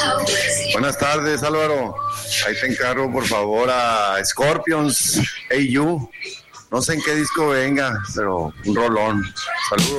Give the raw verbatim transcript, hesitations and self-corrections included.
Buenas tardes, Álvaro. Ahí te encargo, por favor, a Scorpions, Hey You. No sé en qué disco venga, pero un rolón. Saludos.